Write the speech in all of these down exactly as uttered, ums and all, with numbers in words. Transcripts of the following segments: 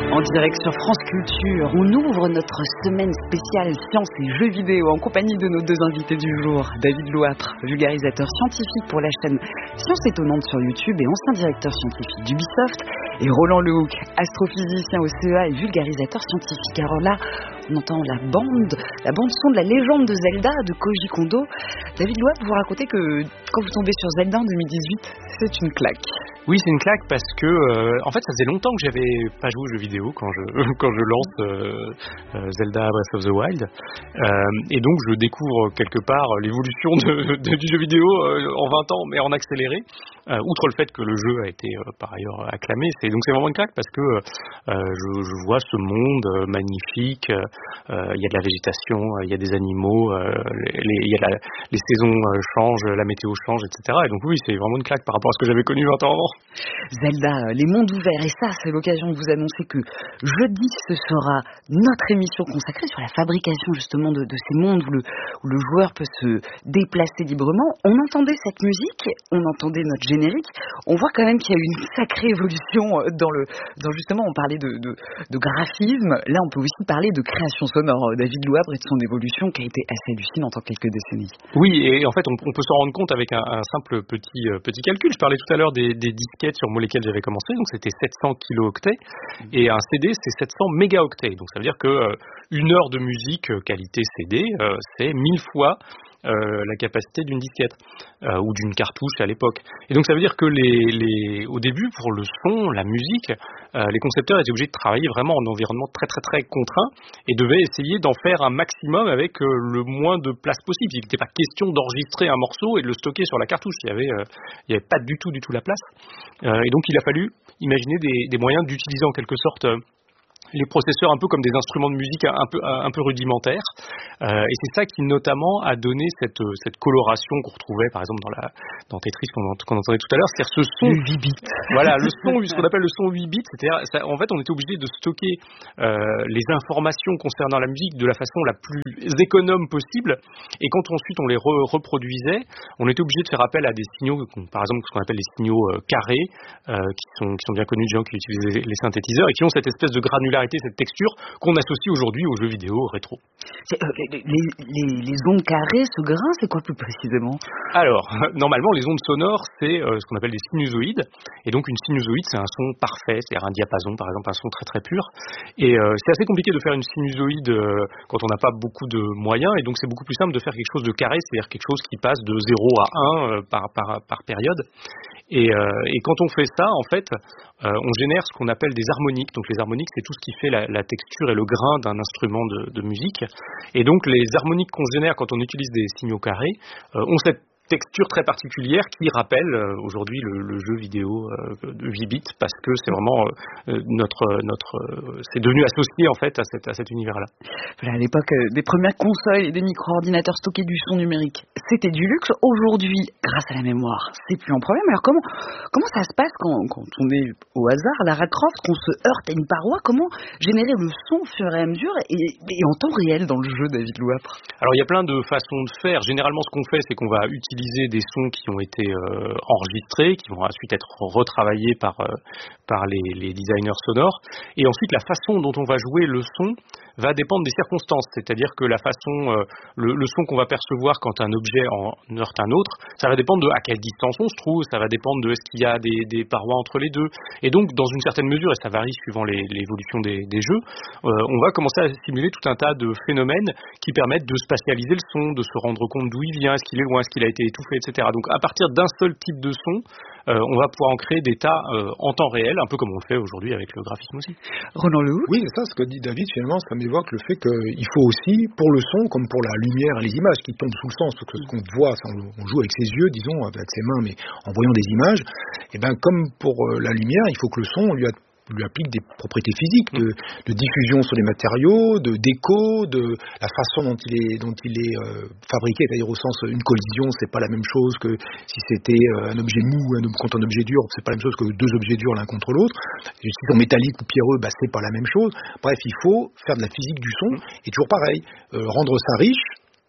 En direct sur France Culture, on ouvre notre semaine spéciale sciences et jeux vidéo en compagnie de nos deux invités du jour. David Louapre, vulgarisateur scientifique pour la chaîne Sciences Étonnantes sur YouTube et ancien directeur scientifique d'Ubisoft. Et Roland Lehoucq, astrophysicien au C E A et vulgarisateur scientifique. Alors là, on entend la bande, la bande son de la légende de Zelda de Koji Kondo. David Louapre, vous racontez que quand vous tombez sur Zelda en deux mille dix-huit, c'est une claque. Oui, c'est une claque parce que, euh, en fait, ça faisait longtemps que j'avais pas joué aux jeux vidéo quand je quand je lance euh, euh, Zelda Breath of the Wild, euh, et donc je découvre quelque part l'évolution de, de, du jeu vidéo euh, en vingt ans, mais en accéléré. Euh, outre le fait que le jeu a été euh, par ailleurs acclamé, c'est donc c'est vraiment une claque parce que euh, je, je vois ce monde euh, magnifique. Euh, il y a de la végétation, il y a des animaux, euh, les, il y a la, les saisons euh, changent, la météo change, et cetera. Et donc oui, c'est vraiment une claque par rapport à ce que j'avais connu vingt ans avant. Zelda, les mondes ouverts, et ça, c'est l'occasion de vous annoncer que jeudi, ce sera notre émission consacrée sur la fabrication justement de, de ces mondes où le, où le joueur peut se déplacer librement. On entendait cette musique, on entendait notre générique, on voit quand même qu'il y a eu une sacrée évolution dans le, dans justement, on parlait de, de, de graphisme, là on peut aussi parler de création sonore. David Louapre et de son évolution qui a été assez hallucinante en quelques décennies. Oui, et en fait, on, on peut s'en rendre compte avec un, un simple petit, euh, petit calcul. Je parlais tout à l'heure des, des disquettes sur lesquelles j'avais commencé, donc c'était sept cents kilooctets, et un C D c'est sept cents mégaoctets. Donc ça veut dire que euh, une heure de musique euh, qualité C D, euh, c'est mille fois Euh, la capacité d'une disquette euh, ou d'une cartouche à l'époque. Et donc ça veut dire que les, les, au début, pour le son, la musique, euh, les concepteurs étaient obligés de travailler vraiment en environnement très très très contraint et devaient essayer d'en faire un maximum avec euh, le moins de place possible. Il n'était pas question d'enregistrer un morceau et de le stocker sur la cartouche. Il y avait, euh, il y avait pas du tout du tout la place. Euh, et donc il a fallu imaginer des, des moyens d'utiliser en quelque sorte euh, les processeurs un peu comme des instruments de musique un peu un peu rudimentaires, euh, et c'est ça qui notamment a donné cette cette coloration qu'on retrouvait par exemple dans la dans Tetris qu'on, qu'on entendait tout à l'heure, c'est-à-dire ce son huit bits. Voilà, le son, ce qu'on appelle le son huit bits, c'est-à-dire ça, en fait on était obligé de stocker euh, les informations concernant la musique de la façon la plus économe possible, et quand ensuite on les re- reproduisait, on était obligé de faire appel à des signaux, par exemple ce qu'on appelle les signaux euh, carrés, euh, qui sont qui sont bien connus des gens qui utilisent les, les synthétiseurs et qui ont cette espèce de granularité, cette texture qu'on associe aujourd'hui aux jeux vidéo rétro. C'est, euh, les, les, les ondes carrées, ce grain, c'est quoi plus précisément? Alors, normalement, les ondes sonores, c'est euh, ce qu'on appelle des sinusoïdes. Et donc, une sinusoïde, c'est un son parfait, c'est-à-dire un diapason, par exemple, un son très très pur. Et euh, c'est assez compliqué de faire une sinusoïde euh, quand on n'a pas beaucoup de moyens. Et donc, c'est beaucoup plus simple de faire quelque chose de carré, c'est-à-dire quelque chose qui passe de zéro à un euh, par, par, par période. Et, euh, et quand on fait ça, en fait, euh, on génère ce qu'on appelle des harmoniques. Donc les harmoniques, c'est tout ce qui fait la, la texture et le grain d'un instrument de, de musique. Et donc les harmoniques qu'on génère quand on utilise des signaux carrés euh, ont cette texture très particulière qui rappelle euh, aujourd'hui le, le jeu vidéo euh, de huit bits, parce que c'est vraiment euh, notre notre euh, c'est devenu associé en fait à, cette, à cet univers-là. Voilà, à l'époque euh, des premières consoles et des micro-ordinateurs stockés du son numérique, c'était du luxe. Aujourd'hui, grâce à la mémoire, c'est plus un problème. Alors comment comment ça se passe quand, quand on est au hasard à Lara Croft, qu'on se heurte à une paroi? Comment générer le son au fur et à mesure et, et en temps réel dans le jeu, David Louapre? Alors il y a plein de façons de faire. Généralement, ce qu'on fait, c'est qu'on va utiliser des sons qui ont été euh, enregistrés, qui vont ensuite être retravaillés par, euh, par les, les designers sonores. Et ensuite, la façon dont on va jouer le son va dépendre des circonstances. C'est-à-dire que la façon, euh, le, le son qu'on va percevoir quand un objet en heurte un autre, ça va dépendre de à quelle distance on se trouve, ça va dépendre de est-ce qu'il y a des, des parois entre les deux. Et donc, dans une certaine mesure, et ça varie suivant les, l'évolution des, des jeux, euh, on va commencer à simuler tout un tas de phénomènes qui permettent de spatialiser le son, de se rendre compte d'où il vient, est-ce qu'il est loin, est-ce qu'il a été étouffé, et cetera. Donc, à partir d'un seul type de son, euh, on va pouvoir en créer des tas euh, en temps réel, un peu comme on le fait aujourd'hui avec le graphisme aussi. Roland Lehoucq. Oui, c'est ça, ce que dit David, finalement, ça m'évoque le fait qu'il faut aussi, pour le son, comme pour la lumière et les images qui tombent sous le sens, parce que ce qu'on voit, ça, on joue avec ses yeux, disons, avec ses mains, mais en voyant des images, et ben comme pour la lumière, il faut que le son, on lui a lui applique des propriétés physiques de, de diffusion sur les matériaux, de d'écho, de la façon dont il est dont il est euh, fabriqué, c'est-à-dire au sens une collision, c'est pas la même chose que si c'était euh, un objet mou un, contre un objet dur, c'est pas la même chose que deux objets durs l'un contre l'autre. Si sont métalliques ou pierreux, bah c'est pas la même chose. Bref, il faut faire de la physique du son et toujours pareil, euh, rendre ça riche.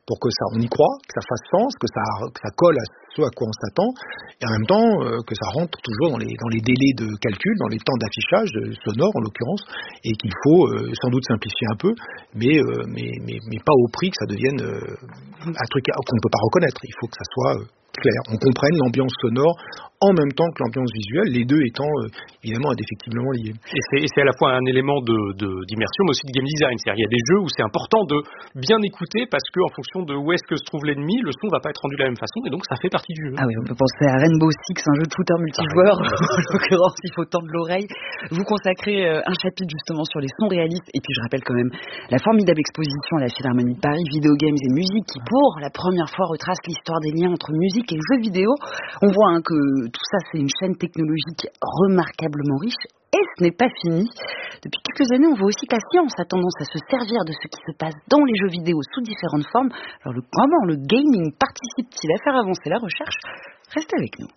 pour que ça, on y croit, que ça fasse sens, que ça, que ça colle à ce à quoi on s'attend, et en même temps euh, que ça rentre toujours dans les, dans les délais de calcul, dans les temps d'affichage euh, sonore en l'occurrence, et qu'il faut euh, sans doute simplifier un peu, mais, euh, mais, mais, mais pas au prix que ça devienne euh, un truc qu'on ne peut pas reconnaître. Il faut que ça soit euh, clair, on comprenne l'ambiance sonore en même temps que l'ambiance visuelle, les deux étant euh, évidemment indéfectiblement liés. Et c'est, et c'est à la fois un élément de, de, d'immersion, mais aussi de game design. C'est-à-dire, il y a des jeux où c'est important de bien écouter parce que en fonction de où est-ce que se trouve l'ennemi, le son va pas être rendu de la même façon, et donc ça fait partie du jeu. Ah oui, on peut penser à Rainbow Six, un jeu de shooter multijoueur. En l'occurrence, il faut tendre l'oreille. Vous consacrez euh, un chapitre justement sur les sons réalistes, et puis je rappelle quand même la formidable exposition à la Philharmonie de Paris, Video Games et Musique, qui pour la première fois retrace l'histoire des liens entre musique et jeux vidéo. On voit hein, que tout ça, c'est une chaîne technologique remarquablement riche. Et ce n'est pas fini. Depuis quelques années, on voit aussi que la science a tendance à se servir de ce qui se passe dans les jeux vidéo sous différentes formes. Alors le, comment le gaming participe-t-il à faire avancer la recherche ? Restez avec nous.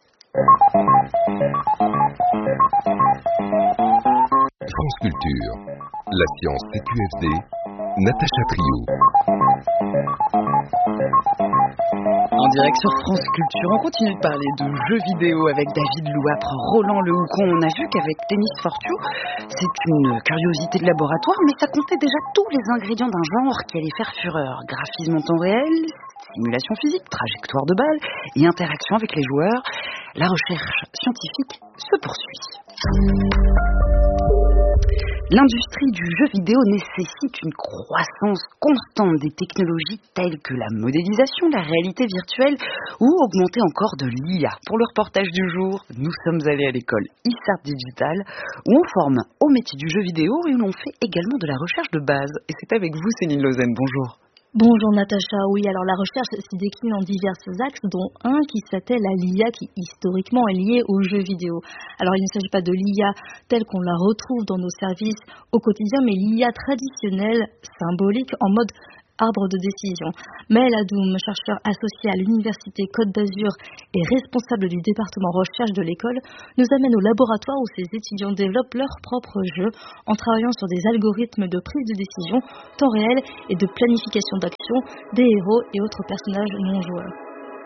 France Culture, la science C Q F D, Natacha Trio. En direct sur France Culture, on continue de parler de jeux vidéo avec David Louapre, Roland Lehoucon. On a vu qu'avec Tennis for Two, c'est une curiosité de laboratoire, mais ça comptait déjà tous les ingrédients d'un genre qui allait faire fureur. Graphisme en temps réel, simulation physique, trajectoire de balle et interaction avec les joueurs. La recherche scientifique se poursuit. L'industrie du jeu vidéo nécessite une croissance constante des technologies telles que la modélisation, la réalité virtuelle ou augmenter encore de l'I A. Pour le reportage du jour, nous sommes allés à l'école ISART Digital où on forme au métier du jeu vidéo et où l'on fait également de la recherche de base. Et c'est avec vous Céline Lausanne, bonjour. Bonjour Natacha, oui, alors la recherche s'y décline en divers axes, dont un qui s'attelle à l'I A qui historiquement est lié aux jeux vidéo. Alors il ne s'agit pas de l'I A telle qu'on la retrouve dans nos services au quotidien, mais l'I A traditionnelle, symbolique, en mode arbre de décision. Maël Adoum, chercheur associé à l'Université Côte d'Azur et responsable du département recherche de l'école, nous amène au laboratoire où ses étudiants développent leurs propres jeux en travaillant sur des algorithmes de prise de décision, temps réel et de planification d'action des héros et autres personnages non joueurs.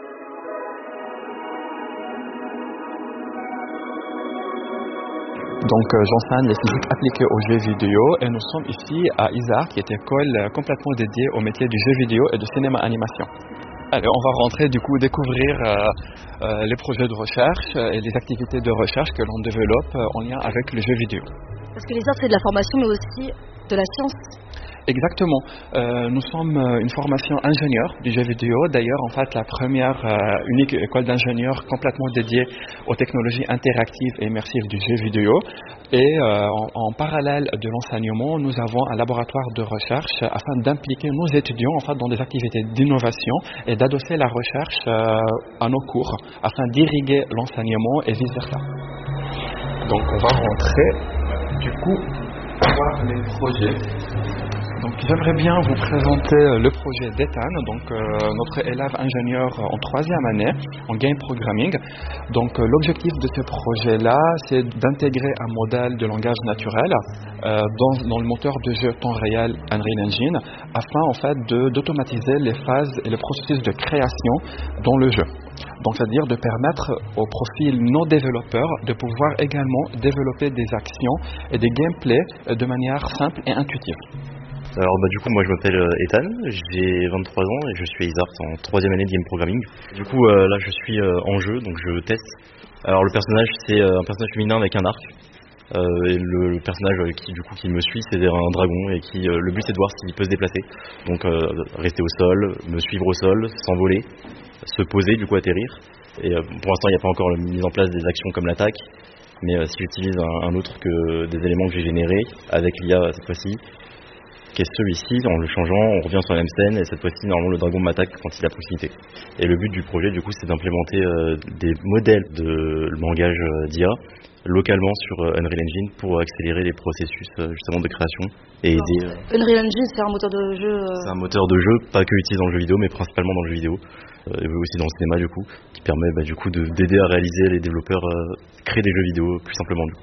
Donc euh, j'enseigne les physiques appliquées aux jeux vidéo et nous sommes ici à ISART, qui est une école euh, complètement dédiée au métier du jeu vidéo et du cinéma animation. Alors on va rentrer du coup découvrir euh, euh, les projets de recherche et les activités de recherche que l'on développe euh, en lien avec le jeu vidéo. Parce que l'ISART c'est de la formation mais aussi de la science. Exactement. Euh, nous sommes euh, une formation ingénieur du jeu vidéo. D'ailleurs, en fait, la première euh, unique école d'ingénieurs complètement dédiée aux technologies interactives et immersives du jeu vidéo. Et euh, en, en parallèle de l'enseignement, nous avons un laboratoire de recherche afin d'impliquer nos étudiants en fait, dans des activités d'innovation et d'adosser la recherche euh, à nos cours afin d'irriguer l'enseignement et vice-versa. Donc, on va rentrer du coup voir les projets. Donc, j'aimerais bien vous présenter le projet d'Ethan, donc euh, notre élève ingénieur en troisième année en game programming. Donc euh, l'objectif de ce projet-là, c'est d'intégrer un modèle de langage naturel euh, dans, dans le moteur de jeu temps réel Unreal Engine, afin en fait de, d'automatiser les phases et le processus de création dans le jeu. Donc c'est-à-dire de permettre aux profils non développeurs de pouvoir également développer des actions et des gameplays de manière simple et intuitive. Alors bah, du coup moi je m'appelle Ethan, j'ai vingt-trois ans et je suis à ISART en troisième année de game programming. Du coup euh, là je suis euh, en jeu, donc je teste. Alors le personnage c'est euh, un personnage féminin avec un arc. Euh, et le, le personnage qui du coup qui me suit c'est un dragon et qui euh, le but c'est de voir s'il peut se déplacer. Donc euh, rester au sol, me suivre au sol, s'envoler, se poser du coup atterrir. Et euh, pour l'instant il n'y a pas encore la mise en place des actions comme l'attaque. Mais euh, si j'utilise un, un autre que des éléments que j'ai générés avec l'I A cette fois-ci, qui est celui-ci, en le changeant, on revient sur la même scène et cette fois-ci, normalement, le dragon m'attaque quand il est à proximité. Et le but du projet, du coup, c'est d'implémenter euh, des modèles de langage euh, d'I A localement sur euh, Unreal Engine pour accélérer les processus euh, justement de création et aider. Euh... Unreal Engine, c'est un moteur de jeu. Euh... C'est un moteur de jeu, pas que utilisé dans le jeu vidéo, mais principalement dans le jeu vidéo. Euh, et aussi dans le cinéma, du coup, qui permet bah, du coup de, d'aider à réaliser les développeurs euh, créer des jeux vidéo plus simplement. Du coup.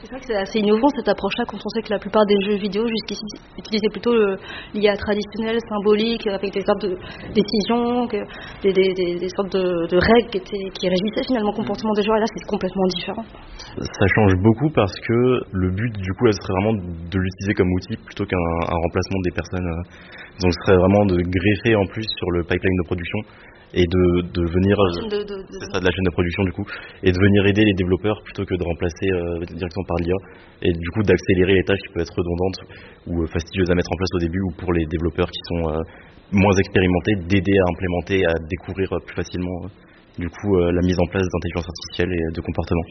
C'est vrai que c'est assez innovant cette approche-là quand on sait que la plupart des jeux vidéo jusqu'ici utilisaient plutôt l'I A traditionnelle, symbolique, avec des sortes de décisions, que, des, des, des, des sortes de, de règles qui, étaient, qui régissaient finalement le comportement des joueurs. Et là, c'est complètement différent. Ça change beaucoup parce que le but, du coup, elle serait vraiment de l'utiliser comme outil plutôt qu'un un remplacement des personnes. Donc, ce serait vraiment de greffer en plus sur le pipeline de production et de, de venir de, de, de... c'est ça, de la chaîne de production du coup, et de venir aider les développeurs plutôt que de remplacer euh, directement par l'I A, et du coup d'accélérer les tâches qui peuvent être redondantes ou euh, fastidieuses à mettre en place au début, ou pour les développeurs qui sont euh, moins expérimentés, d'aider à implémenter, à découvrir euh, plus facilement euh, du coup euh, la mise en place d'intelligence artificielle et de comportement.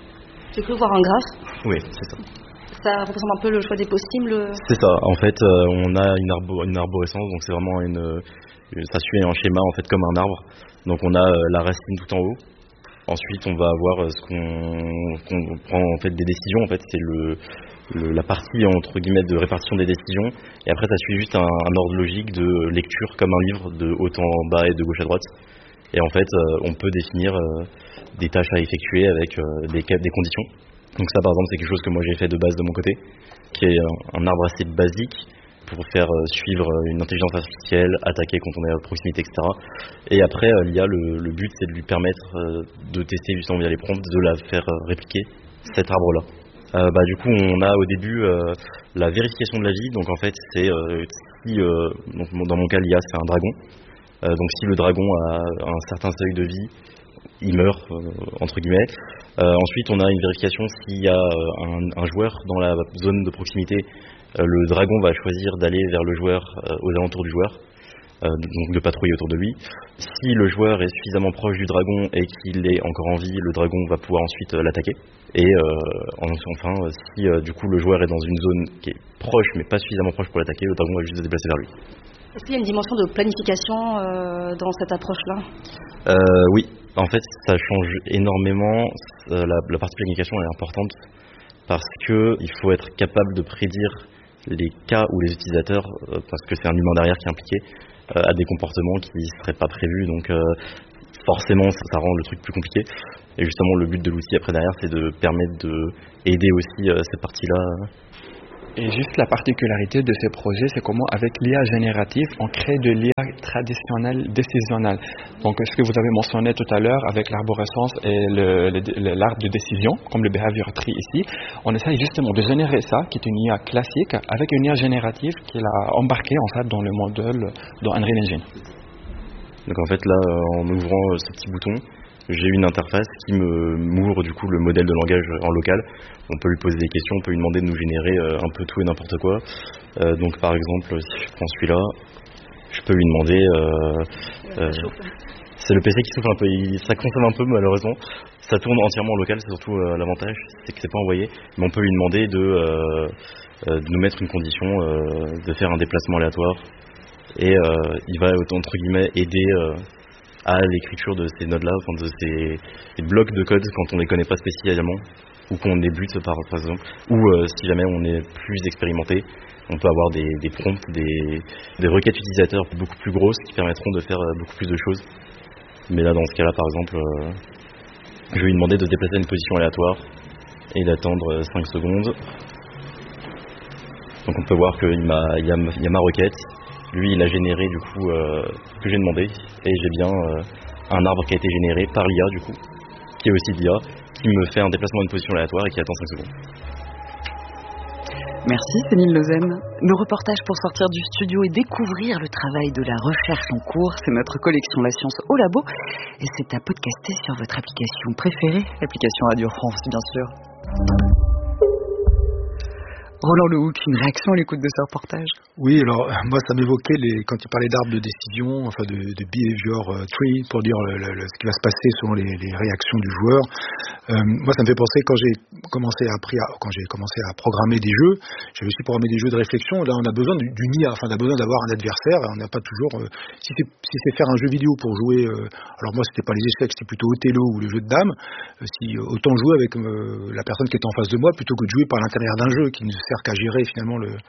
Tu peux voir un graphe? Oui, c'est ça. Ça représente un peu le choix des possibles. C'est ça. En fait, euh, on a une, arbo une arborescence, donc c'est vraiment une ça suit un schéma en fait comme un arbre. Donc on a euh, la racine tout en haut. Ensuite on va avoir euh, ce qu'on qu'on prend en fait des décisions. En fait c'est le, le la partie entre guillemets de répartition des décisions. Et après ça suit juste un, un ordre logique de lecture comme un livre de haut en bas et de gauche à droite. Et en fait euh, on peut définir euh, des tâches à effectuer avec euh, des, des conditions. Donc ça par exemple c'est quelque chose que moi j'ai fait de base de mon côté, qui est un, un arbre assez basique pour faire euh, suivre une intelligence artificielle, attaquer quand on est à proximité, et cetera. Et après, euh, l'I A, le, le but, c'est de lui permettre euh, de tester justement via les prompts, de la faire euh, répliquer cet arbre-là. Euh, bah, du coup, on a au début euh, la vérification de la vie. Donc en fait, c'est euh, si, euh, donc, dans mon cas, l'I A, c'est un dragon. Euh, donc si le dragon a un certain seuil de vie, il meurt, euh, entre guillemets. Euh, ensuite, on a une vérification s'il y a un, un joueur dans la zone de proximité. Euh, le dragon va choisir d'aller vers le joueur, euh, aux alentours du joueur, euh, donc de patrouiller autour de lui. Si le joueur est suffisamment proche du dragon et qu'il est encore en vie, le dragon va pouvoir ensuite euh, l'attaquer. Et euh, enfin, si euh, du coup le joueur est dans une zone qui est proche mais pas suffisamment proche pour l'attaquer, le dragon va juste se déplacer vers lui. Est-ce qu'il y a une dimension de planification euh, dans cette approche-là? euh, Oui, en fait ça change énormément. Euh, la, la partie planification est importante parce qu'il faut être capable de prédire les cas où les utilisateurs, euh, parce que c'est un humain derrière qui est impliqué, euh, a des comportements qui ne seraient pas prévus, donc euh, forcément ça, ça rend le truc plus compliqué. Et justement le but de l'outil après derrière, c'est de permettre de aider aussi euh, cette partie-là. Et juste la particularité de ces projets, c'est comment avec l'I A générative, on crée de l'I A traditionnelle décisionnelle. Donc ce que vous avez mentionné tout à l'heure avec l'arborescence et le, le, l'arbre de décision, comme le behavior tree ici, on essaye justement de générer ça, qui est une I A classique, avec une I A générative qu'il a embarquée en fait dans le modèle dans Unreal Engine. Donc en fait là, en ouvrant ce petit bouton, j'ai une interface qui me m'ouvre du coup le modèle de langage en local. On peut lui poser des questions, on peut lui demander de nous générer euh, un peu tout et n'importe quoi. Euh, donc par exemple, si je prends celui-là, je peux lui demander... Euh, euh, c'est le P C qui souffle un peu, il, ça consomme un peu malheureusement. Ça tourne entièrement en local, c'est surtout euh, l'avantage, c'est que c'est pas envoyé. Mais on peut lui demander de, euh, euh, de nous mettre une condition, euh, de faire un déplacement aléatoire. Et euh, il va entre guillemets aider... Euh, à l'écriture de ces nodes-là, enfin de ces, ces blocs de code quand on les connaît pas spécialement, ou qu'on débute par, par exemple, ou euh, si jamais on est plus expérimenté, on peut avoir des, des prompts, des, des requêtes utilisateurs beaucoup plus grosses qui permettront de faire beaucoup plus de choses. Mais là, dans ce cas-là, par exemple, euh, je vais lui demander de déplacer une position aléatoire et d'attendre cinq secondes. Donc on peut voir qu'il m'a, il y a, il y a ma requête. Lui, il a généré du coup euh, ce que j'ai demandé, et j'ai bien euh, un arbre qui a été généré par l'I A du coup, qui est aussi l'I A, qui me fait un déplacement d'une position aléatoire et qui attend cinq secondes. Merci Céline Lausanne. Nos reportages pour sortir du studio et découvrir le travail de la recherche en cours, c'est notre collection La Science au Labo, et c'est à podcaster sur votre application préférée, l'application Radio France bien sûr. Roland Lehoucq, une réaction à l'écoute de ce reportage? Oui, alors moi ça m'évoquait les, quand tu parlais d'arbres de décision, enfin de, de behavior uh, tree, pour dire le, le, le, ce qui va se passer selon les, les réactions du joueur. Euh, moi ça me fait penser quand j'ai commencé à, quand j'ai commencé à programmer des jeux, j'avais aussi programmé des jeux de réflexion. Là on a besoin d'une I A, enfin on a besoin d'avoir un adversaire. On n'a pas toujours. Euh, si c'est si c'est faire un jeu vidéo pour jouer, euh, alors moi c'était pas les échecs, c'était plutôt Othello ou le jeu de dames. Euh, si euh, autant jouer avec euh, la personne qui est en face de moi plutôt que de jouer par l'intérieur d'un jeu qui ne sert qu'à gérer finalement le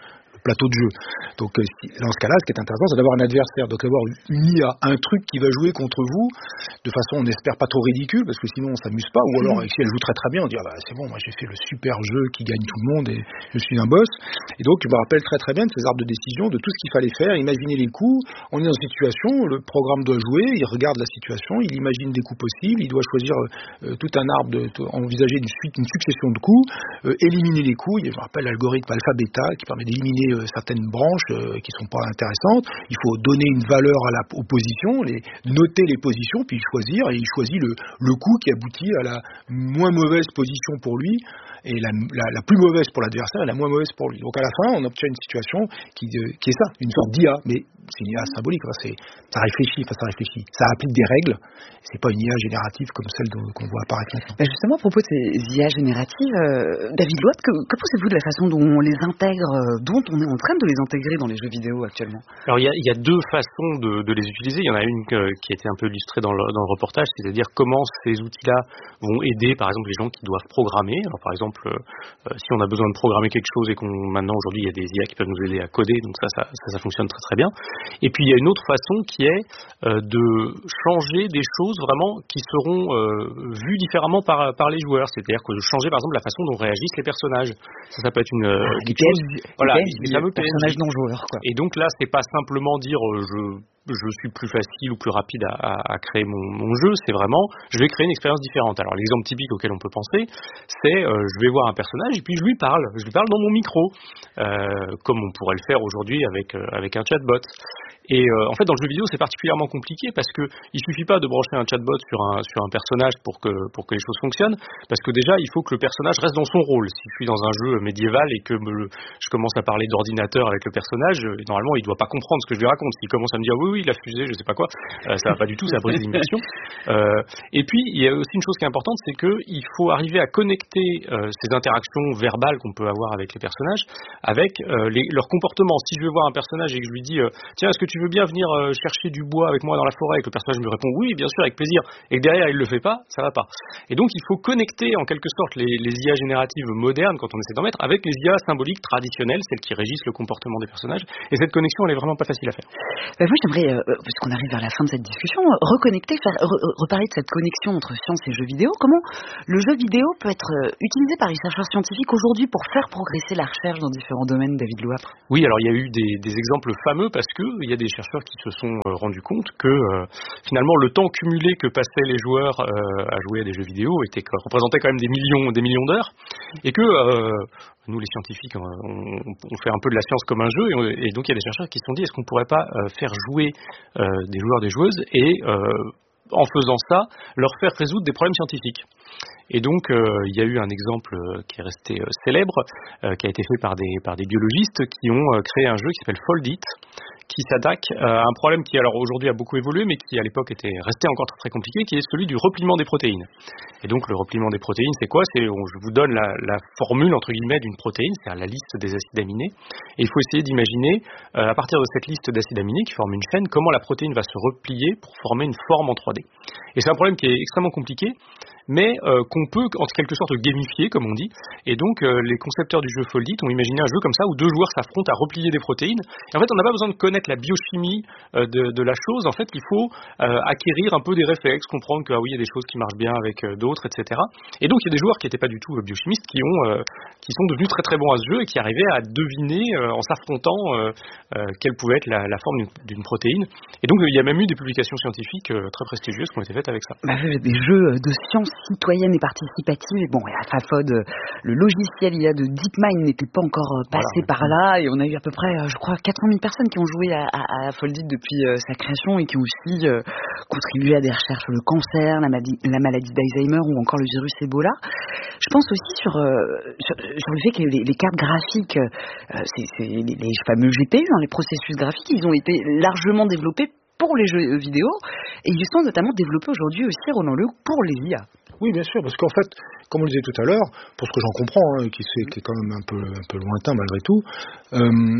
plateau de jeu. Donc dans ce cas-là, ce qui est intéressant, c'est d'avoir un adversaire, donc d'avoir une I A, un truc qui va jouer contre vous de façon, on n'espère pas trop ridicule, parce que sinon on s'amuse pas, ou alors si elle joue très très bien, on dit ah bah c'est bon, moi j'ai fait le super jeu qui gagne tout le monde et je suis un boss. Et donc je me rappelle très très bien de ces arbres de décision, de tout ce qu'il fallait faire, imaginer les coups. On est dans une situation, le programme doit jouer, il regarde la situation, il imagine des coups possibles, il doit choisir euh, tout un arbre, de, tout, envisager une suite, une succession de coups, euh, éliminer les coups. Je me rappelle l'algorithme alpha-bêta qui permet d'éliminer euh, certaines branches euh, qui sont pas intéressantes. Il faut donner une valeur à la opposition, les, noter les positions, puis choisir, et il choisit le, le coup qui aboutit à la moins mauvaise position pour lui, et la, la, la plus mauvaise pour l'adversaire et la moins mauvaise pour lui. Donc à la fin, on obtient une situation qui, euh, qui est ça, une sorte d'I A, mais c'est une I A symbolique, enfin, c'est, ça réfléchit, enfin, ça réfléchit, ça applique des règles, c'est pas une I A générative comme celle de, qu'on voit apparaître maintenant. Ben justement, à propos de ces I A génératives, euh, David Loat, que, que pensez-vous de la façon dont on les intègre, euh, dont on est en train de les intégrer dans les jeux vidéo actuellement? Alors il y a, il y a deux façons de, de les utiliser. Il y en a une que, qui a été un peu illustrée dans le, dans le reportage, c'est-à-dire comment ces outils-là vont aider, par exemple, les gens qui doivent programmer. Alors par exemple, euh, si on a besoin de programmer quelque chose et qu'on maintenant aujourd'hui il y a des I A qui peuvent nous aider à coder, donc ça ça, ça, ça fonctionne très très bien. Et puis il y a une autre façon qui est euh, de changer des choses vraiment qui seront euh, vues différemment par, par les joueurs, c'est-à-dire que de changer par exemple la façon dont réagissent les personnages. Ça, ça peut être une euh, ah, quelque les chose, les voilà, les les fameux personnages non joueurs, quoi. Et donc là, c'est pas simplement dire euh, je je suis plus facile ou plus rapide à, à, à créer mon, mon jeu, c'est vraiment, je vais créer une expérience différente. Alors l'exemple typique auquel on peut penser, c'est euh, je vais voir un personnage et puis je lui parle, je lui parle dans mon micro, euh, comme on pourrait le faire aujourd'hui avec, euh, avec un chatbot. Et euh, en fait, dans le jeu vidéo, c'est particulièrement compliqué parce que il suffit pas de brancher un chatbot sur un sur un personnage pour que pour que les choses fonctionnent, parce que déjà, il faut que le personnage reste dans son rôle. Si je suis dans un jeu médiéval et que me, je commence à parler d'ordinateur avec le personnage, euh, normalement, il doit pas comprendre ce que je lui raconte. S'il commence à me dire oui, oui, la fusée, je sais pas quoi, euh, ça va pas du tout, ça brise l'immersion. Euh, et puis, il y a aussi une chose qui est importante, c'est que il faut arriver à connecter euh, ces interactions verbales qu'on peut avoir avec les personnages avec euh, les, leur comportement. Si je veux voir un personnage et que je lui dis euh, tiens, est-ce que tu veux bien venir euh, chercher du bois avec moi dans la forêt, et que le personnage me répond oui, bien sûr, avec plaisir, et que derrière il le fait pas, ça va pas. Et donc il faut connecter en quelque sorte les, les I A génératives modernes, quand on essaie d'en mettre, avec les I A symboliques traditionnelles, celles qui régissent le comportement des personnages, et cette connexion elle est vraiment pas facile à faire. Ben moi j'aimerais, euh, puisqu'on arrive vers la fin de cette discussion, reconnecter, faire, re, reparler de cette connexion entre science et jeux vidéo. Comment le jeu vidéo peut être utilisé par les chercheurs scientifiques aujourd'hui pour faire progresser la recherche dans différents domaines, David Louapre? Oui, alors il y a eu des, des exemples fameux parce que il y a des chercheurs qui se sont euh, rendus compte que euh, finalement le temps cumulé que passaient les joueurs euh, à jouer à des jeux vidéo était, représentait quand même des millions, des millions d'heures, et que euh, nous les scientifiques on, on fait un peu de la science comme un jeu, et, on, et donc il y a des chercheurs qui se sont dit est-ce qu'on pourrait pas euh, faire jouer euh, des joueurs, des joueuses, et euh, en faisant ça, leur faire résoudre des problèmes scientifiques. Et donc, euh, il y a eu un exemple euh, qui est resté euh, célèbre, euh, qui a été fait par des, par des biologistes qui ont euh, créé un jeu qui s'appelle Foldit, qui s'attaque à un problème qui, alors aujourd'hui a beaucoup évolué, mais qui à l'époque était resté encore très, très compliqué, qui est celui du repliement des protéines. Et donc, le repliement des protéines, c'est quoi? C'est, on, je vous donne la, la formule, entre guillemets, d'une protéine, c'est-à-dire la liste des acides aminés, et il faut essayer d'imaginer, euh, à partir de cette liste d'acides aminés qui forme une chaîne, comment la protéine va se replier pour former une forme en trois D. Et c'est un problème qui est extrêmement compliqué, mais euh, qu'on peut en quelque sorte gamifier, comme on dit. Et donc euh, les concepteurs du jeu Foldit ont imaginé un jeu comme ça où deux joueurs s'affrontent à replier des protéines. Et en fait, on n'a pas besoin de connaître la biochimie euh, de, de la chose. En fait, il faut euh, acquérir un peu des réflexes, comprendre que ah oui, il y a des choses qui marchent bien avec euh, d'autres, et cetera. Et donc il y a des joueurs qui n'étaient pas du tout euh, biochimistes, qui ont, euh, qui sont devenus très très bons à ce jeu et qui arrivaient à deviner euh, en s'affrontant euh, euh, quelle pouvait être la, la forme d'une, d'une protéine. Et donc euh, il y a même eu des publications scientifiques euh, très prestigieuses qui ont été faites avec ça. Bah, des jeux de science citoyenne et participative, et bon, à Fafod, le logiciel I A de DeepMind n'était pas encore passé voilà. par là, et on a eu à peu près, je crois, quatre cent mille personnes qui ont joué à, à, à Foldit depuis euh, sa création et qui ont aussi euh, contribué à des recherches sur le cancer, la maladie, la maladie d'Alzheimer ou encore le virus Ebola. Je pense aussi sur, euh, sur, sur le fait que les, les cartes graphiques, euh, c'est, c'est les, les fameux G P U, hein, les processus graphiques, ils ont été largement développés pour les jeux vidéo, et ils sont notamment développés aujourd'hui aussi, Roland-Luc, pour les I A. Oui, bien sûr, parce qu'en fait, comme on le disait tout à l'heure, pour ce que j'en comprends, hein, qui, qui est quand même un peu, un peu lointain malgré tout, euh,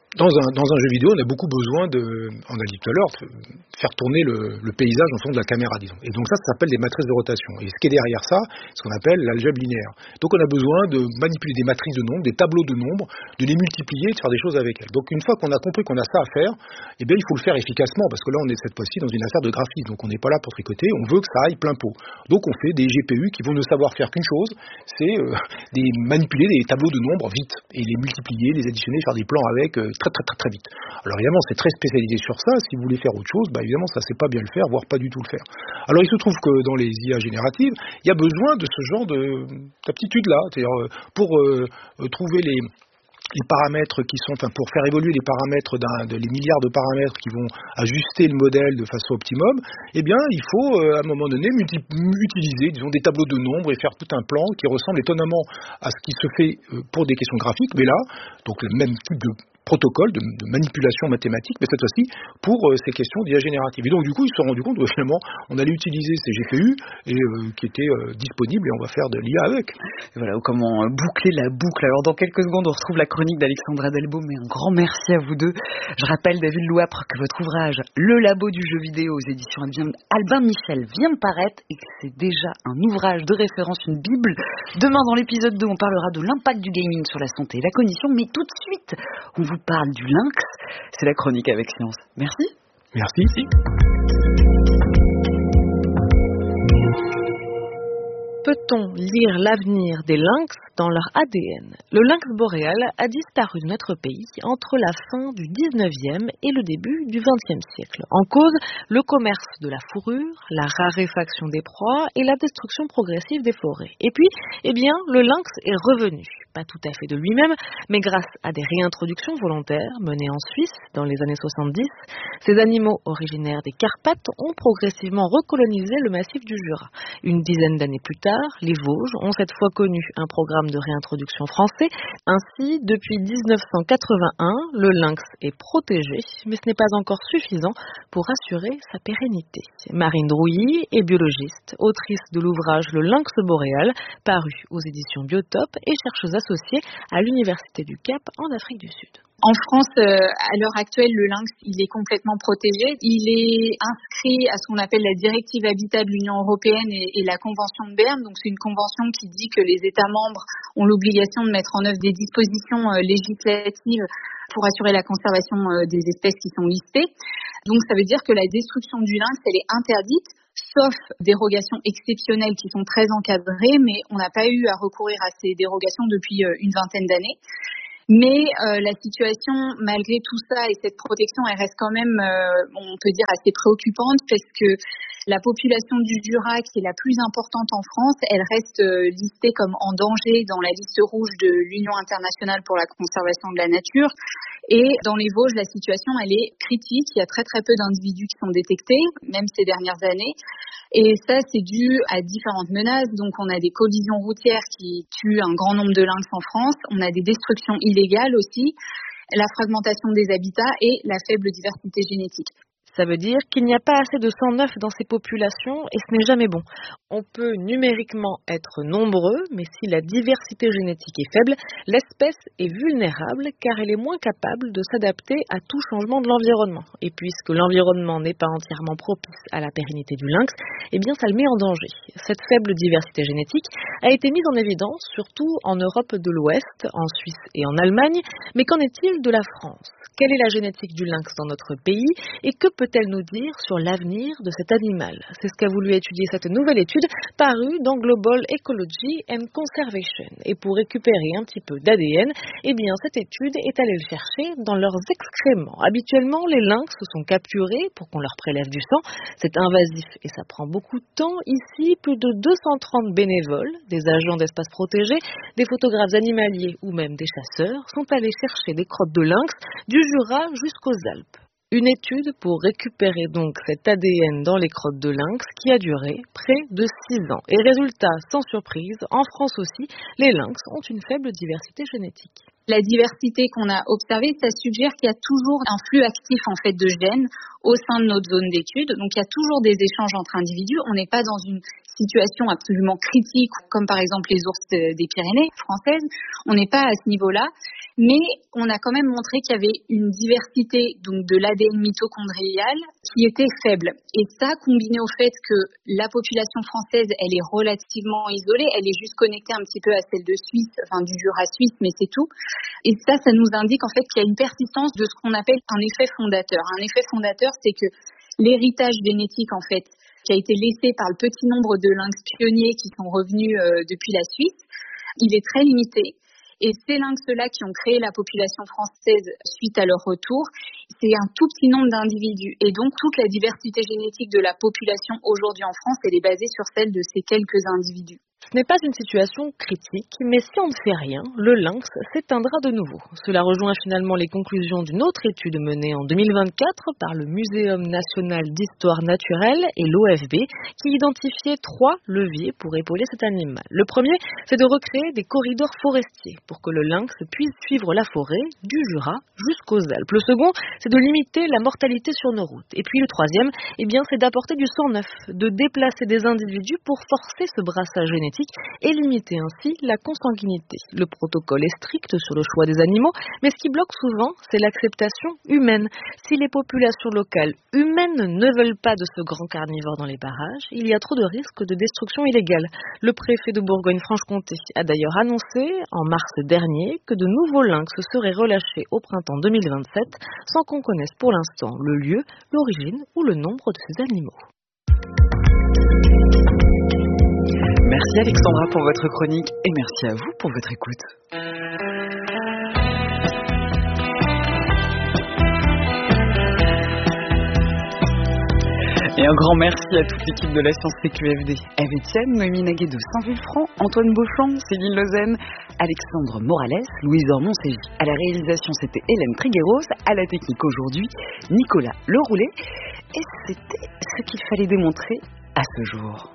Dans un, dans un jeu vidéo, on a beaucoup besoin de, on a dit tout à l'heure, de faire tourner le, le paysage en fond de la caméra, disons. Et donc ça, ça s'appelle des matrices de rotation. Et ce qui est derrière ça, ce qu'on appelle l'algèbre linéaire. Donc on a besoin de manipuler des matrices de nombres, des tableaux de nombres, de les multiplier, de faire des choses avec elles. Donc une fois qu'on a compris qu'on a ça à faire, eh bien il faut le faire efficacement, parce que là on est cette fois-ci dans une affaire de graphisme. Donc on n'est pas là pour tricoter, on veut que ça aille plein pot. Donc on fait des G P U qui vont ne savoir faire qu'une chose, c'est euh, des, manipuler des tableaux de nombres vite, et les multiplier, les additionner, faire des plans avec euh, très très très très vite. Alors évidemment, c'est très spécialisé sur ça. Si vous voulez faire autre chose, bah évidemment, ça ne sait pas bien le faire, voire pas du tout le faire. Alors il se trouve que dans les I A génératives, il y a besoin de ce genre de, d'aptitude-là. C'est-à-dire euh, pour euh, trouver les, les paramètres qui sont, enfin pour faire évoluer les paramètres d'un, de, les milliards de paramètres qui vont ajuster le modèle de façon optimum, eh bien il faut euh, à un moment donné multi- utiliser, disons, des tableaux de nombres et faire tout un plan qui ressemble étonnamment à ce qui se fait euh, pour des questions graphiques, mais là, donc le même type de protocole de, de manipulation mathématique, mais cette fois-ci pour euh, ces questions d'I A générative. Et donc du coup, ils se sont rendus compte que finalement, on allait utiliser ces G P U et, euh, qui étaient euh, disponibles et on va faire de l'I A avec. Et voilà comment boucler la boucle. Alors dans quelques secondes, on retrouve la chronique d'Alexandra Delbo, mais un grand merci à vous deux. Je rappelle, David Louapre, que votre ouvrage Le Labo du jeu vidéo aux éditions Albin Michel vient de paraître et que c'est déjà un ouvrage de référence, une bible. Demain dans l'épisode deux, on parlera de l'impact du gaming sur la santé et la cognition, mais tout de suite, on vous parle du lynx. C'est la chronique avec Science. Merci. Merci. Peut-on lire l'avenir des lynx dans leur A D N? Le lynx boréal a disparu de notre pays entre la fin du dix-neuvième et le début du vingtième siècle. En cause, le commerce de la fourrure, la raréfaction des proies et la destruction progressive des forêts. Et puis, eh bien, le lynx est revenu. Pas tout à fait de lui-même, mais grâce à des réintroductions volontaires menées en Suisse dans les années soixante-dix, ces animaux originaires des Carpates ont progressivement recolonisé le massif du Jura. Une dizaine d'années plus tard, les Vosges ont cette fois connu un programme de réintroduction français. Ainsi, depuis dix-neuf cent quatre-vingt-un, le lynx est protégé, mais ce n'est pas encore suffisant pour assurer sa pérennité. Marine Drouilly est biologiste, autrice de l'ouvrage Le lynx boréal, paru aux éditions Biotope et chercheuse associée à l'Université du Cap en Afrique du Sud. En France, euh, à l'heure actuelle, le lynx, il est complètement protégé. Il est inscrit à ce qu'on appelle la directive Habitat de l'Union européenne et, et la Convention de Berne. Donc, c'est une convention qui dit que les États membres ont l'obligation de mettre en œuvre des dispositions euh, législatives pour assurer la conservation euh, des espèces qui sont listées. Donc, ça veut dire que la destruction du lynx, elle est interdite, sauf dérogations exceptionnelles qui sont très encadrées, mais on n'a pas eu à recourir à ces dérogations depuis euh, une vingtaine d'années. Mais euh, la situation, malgré tout ça et cette protection, elle reste quand même, euh, on peut dire, assez préoccupante parce que la population du Jura, qui est la plus importante en France, elle reste euh, listée comme en danger dans la liste rouge de l'Union internationale pour la conservation de la nature. Et dans les Vosges, la situation, elle est critique. Il y a très très peu d'individus qui sont détectés, même ces dernières années. Et ça, c'est dû à différentes menaces. Donc, on a des collisions routières qui tuent un grand nombre de lynx en France. On a des destructions illégales aussi, la fragmentation des habitats et la faible diversité génétique. Ça veut dire qu'il n'y a pas assez de sang neuf dans ces populations et ce n'est jamais bon. On peut numériquement être nombreux, mais si la diversité génétique est faible, l'espèce est vulnérable car elle est moins capable de s'adapter à tout changement de l'environnement. Et puisque l'environnement n'est pas entièrement propice à la pérennité du lynx, eh bien ça le met en danger. Cette faible diversité génétique a été mise en évidence surtout en Europe de l'Ouest, en Suisse et en Allemagne, mais qu'en est-il de la France ? Quelle est la génétique du lynx dans notre pays et que peut-elle nous dire sur l'avenir de cet animal? C'est ce qu'a voulu étudier cette nouvelle étude parue dans Global Ecology and Conservation. Et pour récupérer un petit peu d'A D N, eh bien cette étude est allée le chercher dans leurs excréments. Habituellement, les lynx sont capturés pour qu'on leur prélève du sang. C'est invasif et ça prend beaucoup de temps. Ici, plus de deux cent trente bénévoles, des agents d'espaces protégés, des photographes animaliers ou même des chasseurs sont allés chercher des crottes de lynx du Jura jusqu'aux Alpes. Une étude pour récupérer donc cet A D N dans les crottes de lynx qui a duré près de six ans. Et résultat, sans surprise, en France aussi, les lynx ont une faible diversité génétique. La diversité qu'on a observée, ça suggère qu'il y a toujours un flux actif en fait de gènes au sein de notre zone d'étude. Donc il y a toujours des échanges entre individus. On n'est pas dans une situation absolument critique comme par exemple les ours des Pyrénées françaises. On n'est pas à ce niveau-là. Mais on a quand même montré qu'il y avait une diversité donc de l'A D N mitochondrial qui était faible. Et ça, combiné au fait que la population française, elle est relativement isolée, elle est juste connectée un petit peu à celle de Suisse, enfin du Jura suisse, mais c'est tout. Et ça, ça nous indique en fait qu'il y a une persistance de ce qu'on appelle un effet fondateur. Un effet fondateur, c'est que l'héritage génétique en fait qui a été laissé par le petit nombre de lynx pionniers qui sont revenus euh, depuis la Suisse, il est très limité. Et ces lynx-là qui ont créé la population française suite à leur retour, c'est un tout petit nombre d'individus. Et donc, toute la diversité génétique de la population aujourd'hui en France, elle est basée sur celle de ces quelques individus. Ce n'est pas une situation critique, mais si on ne fait rien, le lynx s'éteindra de nouveau. Cela rejoint finalement les conclusions d'une autre étude menée en deux mille vingt-quatre par le Muséum national d'histoire naturelle et l'O F B, qui identifiait trois leviers pour épauler cet animal. Le premier, c'est de recréer des corridors forestiers pour que le lynx puisse suivre la forêt du Jura jusqu'aux Alpes. Le second, c'est de limiter la mortalité sur nos routes. Et puis le troisième, eh bien, c'est d'apporter du sang neuf, de déplacer des individus pour forcer ce brassage génétique et limiter ainsi la consanguinité. Le protocole est strict sur le choix des animaux, mais ce qui bloque souvent, c'est l'acceptation humaine. Si les populations locales humaines ne veulent pas de ce grand carnivore dans les parages, il y a trop de risques de destruction illégale. Le préfet de Bourgogne-Franche-Comté a d'ailleurs annoncé en mars dernier que de nouveaux lynx seraient relâchés au printemps deux mille vingt-sept, sans qu'on connaisse pour l'instant le lieu, l'origine ou le nombre de ces animaux. Merci Alexandra pour votre chronique et merci à vous pour votre écoute. Et un grand merci à toute l'équipe de la Science C Q F D. Eve Etienne, Noémie Naguet de Saint-Vulfranc, Antoine Beauchamp, Céline Lausanne, Alexandre Morales, Louise Ormont-Ségy. À la réalisation, c'était Hélène Trigueros. À la technique aujourd'hui, Nicolas Leroulet. Et c'était ce qu'il fallait démontrer à ce jour.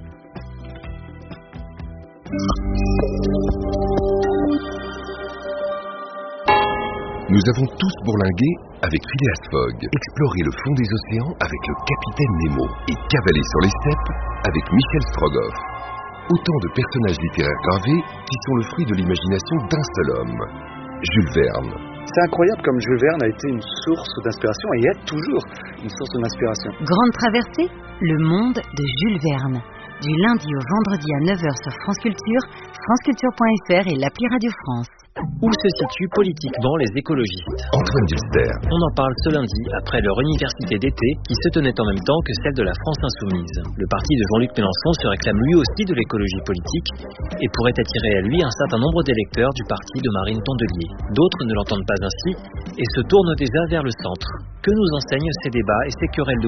Nous avons tous bourlingué avec Phileas Fogg, exploré le fond des océans avec le capitaine Nemo et cavalé sur les steppes avec Michel Strogoff. Autant de personnages littéraires gravés qui sont le fruit de l'imagination d'un seul homme, Jules Verne. C'est incroyable comme Jules Verne a été une source d'inspiration et est toujours une source d'inspiration. Grande traversée, le monde de Jules Verne. Du lundi au vendredi à neuf heures sur France Culture, franceculture point f r et l'appli Radio France. Où se situent politiquement les écologistes? Antoine Dulster. On en parle ce lundi après leur université d'été qui se tenait en même temps que celle de la France Insoumise. Le parti de Jean-Luc Mélenchon se réclame lui aussi de l'écologie politique et pourrait attirer à lui un certain nombre d'électeurs du parti de Marine Tondelier. D'autres ne l'entendent pas ainsi et se tournent déjà vers le centre. Que nous enseignent ces débats et ces querelles de